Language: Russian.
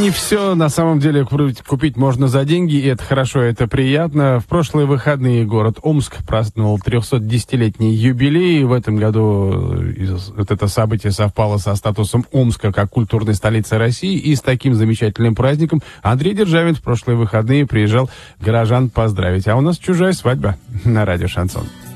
не все на самом деле купить можно за деньги, и это хорошо, это приятно. В прошлые выходные город Омск праздновал 310-летний юбилей. В этом году вот это событие совпало со статусом Омска как культурной столицы России. И с таким замечательным праздником Андрей Державин в прошлые выходные приезжал горожан поздравить. А у нас чужая свадьба на радио «Шансон».